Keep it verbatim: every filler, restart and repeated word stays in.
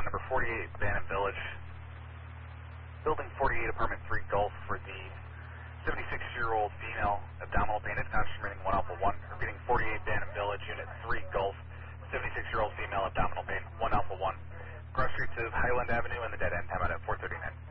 number forty-eight, Bannon Village. Building forty-eight, apartment three, Golf, for the seventy-six-year-old female, abdominal pain, extension rating one alpha one. Repeating forty-eight, Bannon Village, unit three, Golf, seventy-six-year-old female, abdominal pain, one alpha one. Cross streets of Highland Avenue and the dead end, time out at four thirty-nine.